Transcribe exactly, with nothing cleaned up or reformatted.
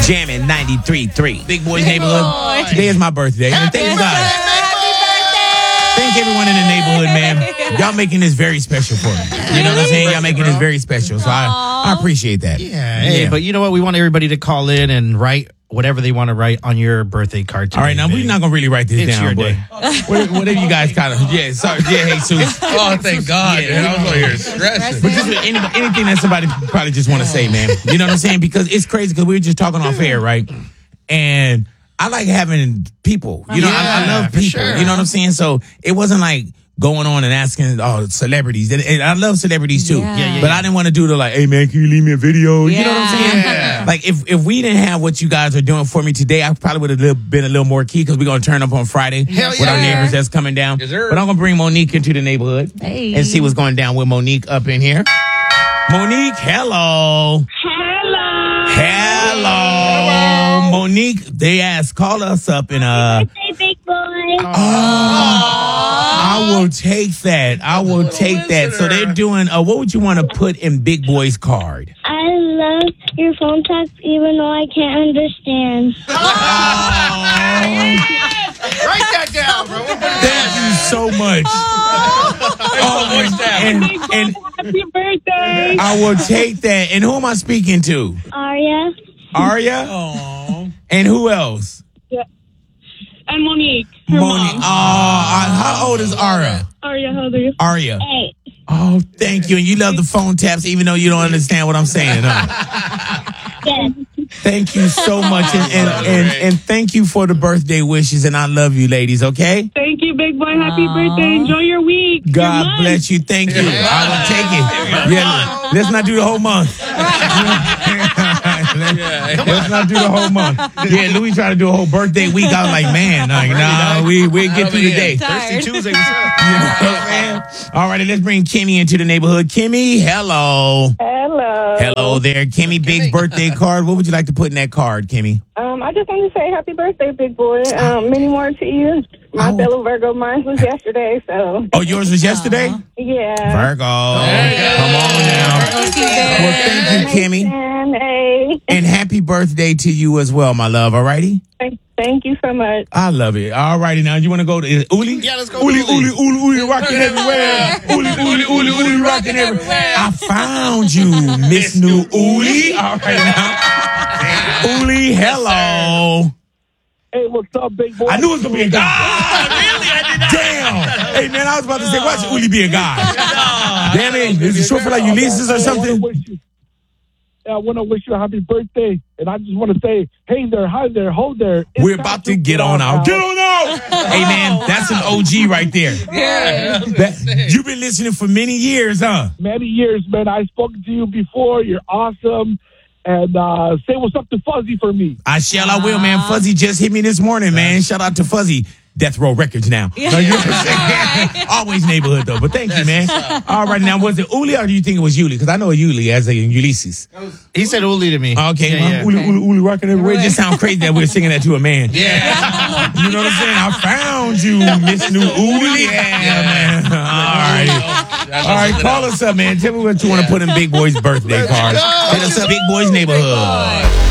Jamming ninety-three point three. Big Boys Neighborhood. Today is my birthday. And thank God. Thank everyone in the neighborhood, man. Y'all making this very special for me. You know what I'm saying? Y'all making this very special. So I, I appreciate that. Yeah, hey, yeah. But you know what? We want everybody to call in and write whatever they want to write on your birthday card today. All right, now we're not going to really write this it's down, your but day. whatever you guys kind of, yeah, sorry, yeah, Jesus. Oh, thank God. Yeah, man. I was over here stressing. But just any, anything that somebody probably just want to say, man. You know what I'm saying? Because it's crazy because we were just talking off air, right? And I like having people. You know, yeah, I, I love people. Sure. You know what I'm saying? So it wasn't like going on and asking oh celebrities. And, and I love celebrities too. Yeah. Yeah, yeah, but yeah. I didn't want to do the like, hey man, can you leave me a video? Yeah. You know what I'm saying? Yeah. Like if, if we didn't have what you guys are doing for me today, I probably would have been a little more key because we're going to turn up on Friday Hell with our yeah. neighbors that's coming down. Yes, sir. But I'm going to bring Monique into the neighborhood Hey. and see what's going down with Monique up in here. Monique, hello. Hello. Hello. Monique, they asked, call us up and uh Birthday, big boy. I will take that. I will take that. So they're doing uh what would you want to put in Big Boy's card? I love your phone talks, even though I can't understand. Write that down, bro. Thank you so much. Oh, and, and, Happy birthday, I will take that. And who am I speaking to? Arya. Arya? And who else? And Monique. Her Monique. Oh, mom. uh, how old is Arya? Arya, how old are you? Arya. Eight. Oh, thank you. And you love the phone taps even though you don't understand what I'm saying, huh? Yes. Thank you so much. And, and, and, and thank you for the birthday wishes. And I love you, ladies, okay? Thank you, big boy. Happy birthday. Enjoy your week. your God month. bless you. Thank you. I will take it. Yeah, let's not do the whole month. let's, let's not do the whole month. Yeah, Louis tried to do a whole birthday week. I was like, man, like, nah, we we get through the day. Thirsty Tuesday. What's up? You know what I'm saying? All righty, let's bring Kimmy into the neighborhood. Kimmy, hello. Hello. Hello there, Kimmy. Big birthday card. What would you like to put in that card, Kimmy? Um, I just want to say happy birthday, big boy. Um, many more to you. My Oh. fellow Virgo, mine was yesterday, so Oh, yours was yesterday? yeah. Virgo. Come on now. Well, thank you, Kimmy. And hey, And happy birthday to you as well, my love. All righty? thank, thank you so much. I love it. All righty, now you want to go to Uli? Yeah, let's go. Uli, to Uli, Uli, Uli, rocking everywhere. Uli, Uli, Uli, Uli, rocking everywhere. I found you, Miss New Uli. All right, now. Uli, hello. Hey, what's up, big boy? I knew it was going to be a guy. Really? I did not. Damn. Hey, man, I was about to say, watch Uli be a guy. Damn it. Is it short for like Ulysses or something? I want to wish you a happy birthday, and I just want to say, hey there, hi there, ho there. It's We're time about to get on out. Get on out! Hey, man, that's an O G right there. Yeah. That, you've been listening for many years, huh? Many years, man. I've spoken to you before. You're awesome. And uh, say what's up to Fuzzy for me. I shall, I will, man. Fuzzy just hit me this morning, man. Shout out to Fuzzy. Death Row Records now. No, you know what I'm saying? Always neighborhood, though. But thank you, man. All right, now, was it Uli or do you think it was Yuli? Because I know Yuli as a Ulysses. He said Uli to me. Okay, Yeah, well, yeah. Uli, Uli, Uli, rocking everywhere. It just sounds crazy that we're singing that to a man. Yeah. You know what I'm saying? I found you, Miss New Uli. Yeah, man. All right. All right, call us up, man. Tell me what you want to put in Big Boy's birthday card. Hit us up, Big Boy's Neighborhood.